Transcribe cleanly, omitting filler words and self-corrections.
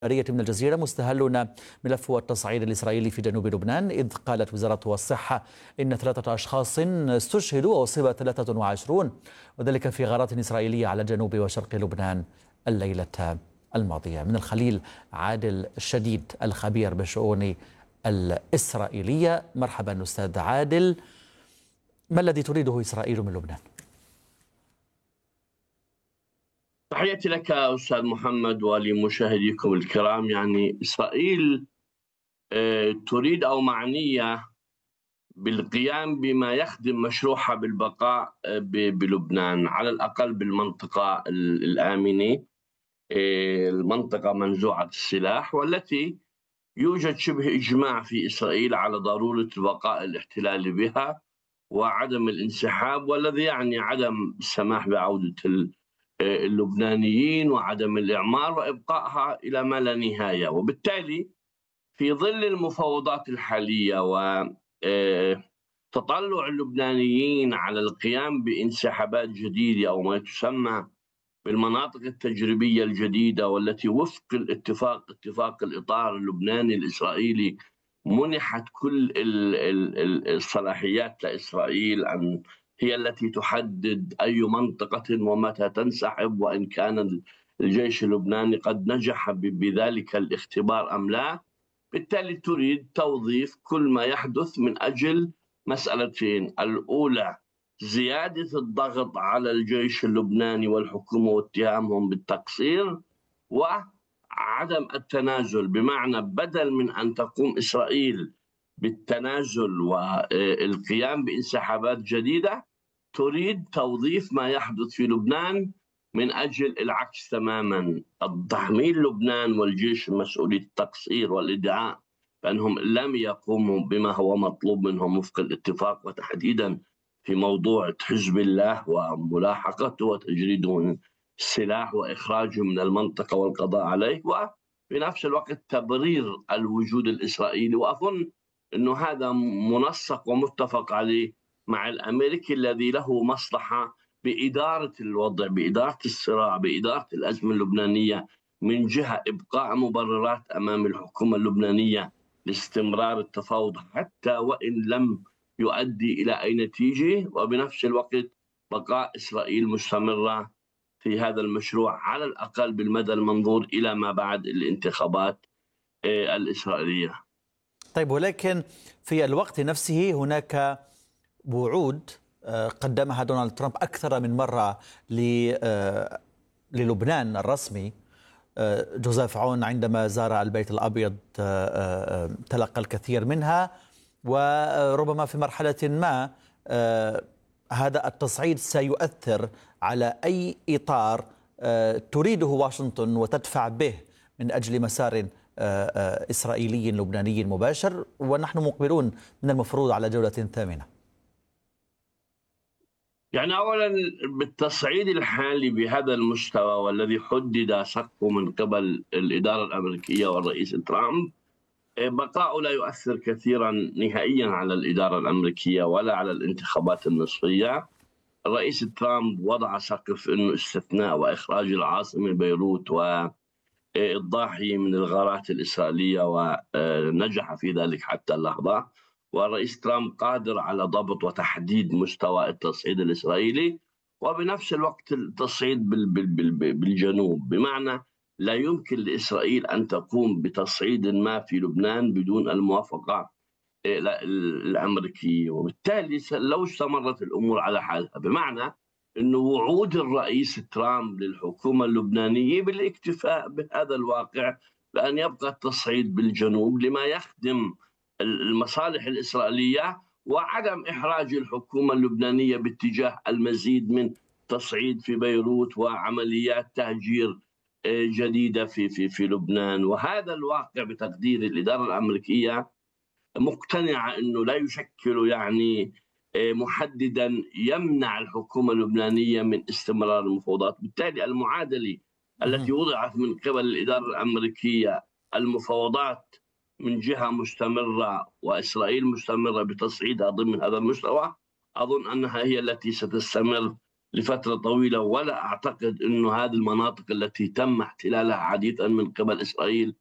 من الجزيرة مستهلون ملف التصعيد الإسرائيلي في جنوب لبنان، إذ قالت وزارة الصحة إن 3 أشخاص استشهدوا وأصيب 23، وذلك في غارات إسرائيلية على جنوب وشرق لبنان الليلة الماضية. من الخليل عادل الشديد الخبير بالشؤون الإسرائيلية. مرحبا أستاذ عادل، ما الذي تريده إسرائيل من لبنان؟ تحياتي لك أستاذ محمد ولمشاهديكم الكرام. إسرائيل تريد أو معنية بالقيام بما يخدم مشروعها بالبقاء بلبنان، على الأقل بالمنطقة الآمنة، المنطقة منزوعة السلاح، والتي يوجد شبه إجماع في إسرائيل على ضرورة بقاء الاحتلال بها وعدم الانسحاب، والذي يعني عدم السماح بعودة اللبنانيين وعدم الإعمار وإبقائها إلى ما لا نهاية. وبالتالي في ظل المفاوضات الحالية وتطلع اللبنانيين على القيام بانسحابات جديدة أو ما تسمى بالمناطق التجريبية الجديدة، والتي وفق اتفاق الإطار اللبناني الإسرائيلي منحت كل الصلاحيات لإسرائيل أن هي التي تحدد أي منطقة ومتى تنسحب، وإن كان الجيش اللبناني قد نجح بذلك الاختبار أم لا. بالتالي تريد توظيف كل ما يحدث من أجل مسألتين: الأولى زيادة الضغط على الجيش اللبناني والحكومة واتهامهم بالتقصير، وعدم التنازل، بمعنى بدل من أن تقوم إسرائيل بالتنازل والقيام بانسحابات جديدة، تريد توظيف ما يحدث في لبنان من أجل العكس تماما: تحميل لبنان والجيش مسؤولية التقصير والادعاء بأنهم لم يقوموا بما هو مطلوب منهم وفق الاتفاق، وتحديدا في موضوع حزب الله وملاحقته وتجريده من السلاح وإخراجه من المنطقة والقضاء عليه، وفي نفس الوقت تبرير الوجود الإسرائيلي. وأظن أنه هذا منسق ومتفق عليه مع الأمريكي الذي له مصلحة بإدارة الوضع، بإدارة الصراع، بإدارة الأزمة اللبنانية، من جهة إبقاء مبررات أمام الحكومة اللبنانية لاستمرار التفاوض حتى وإن لم يؤدي إلى أي نتيجة، وبنفس الوقت بقاء إسرائيل مستمرة في هذا المشروع على الأقل بالمدى المنظور إلى ما بعد الانتخابات الإسرائيلية. طيب، ولكن في الوقت نفسه هناك وعود قدمها دونالد ترامب أكثر من مرة للبنان الرسمي. جوزيف عون عندما زار البيت الأبيض تلقى الكثير منها، وربما في مرحلة ما هذا التصعيد سيؤثر على أي إطار تريده واشنطن وتدفع به من أجل مسار إسرائيلي لبناني مباشر، ونحن مقبلون من المفروض على جولة ثامنة. أولا بالتصعيد الحالي بهذا المستوى والذي حدد سقفه من قبل الإدارة الأمريكية والرئيس ترامب، بقاؤه لا يؤثر كثيرا نهائيا على الإدارة الأمريكية ولا على الانتخابات النصفية. الرئيس ترامب وضع سقف أنه استثناء وإخراج العاصمة بيروت والضاحية من الغارات الإسرائيلية، ونجح في ذلك حتى اللحظة. والرئيس ترامب قادر على ضبط وتحديد مستوى التصعيد الإسرائيلي، وبنفس الوقت التصعيد بالجنوب، بمعنى لا يمكن لإسرائيل أن تقوم بتصعيد ما في لبنان بدون الموافقة الأمريكية. وبالتالي لو استمرت الأمور على حالها، بمعنى أن وعود الرئيس ترامب للحكومة اللبنانية بالاكتفاء بهذا الواقع بأن يبقى التصعيد بالجنوب لما يخدم المصالح الإسرائيلية، وعدم إحراج الحكومة اللبنانية باتجاه المزيد من تصعيد في بيروت وعمليات تهجير جديدة في لبنان. وهذا الواقع بتقدير الإدارة الأمريكية مقتنعة أنه لا يشكل محددا يمنع الحكومة اللبنانية من استمرار المفاوضات. بالتالي المعادلة التي وضعت من قبل الإدارة الأمريكية، المفاوضات من جهة مستمرة وإسرائيل مستمرة بتصعيدها ضمن هذا المستوى، أظن أنها هي التي ستستمر لفترة طويلة، ولا أعتقد أنه هذه المناطق التي تم احتلالها حديثا من قبل إسرائيل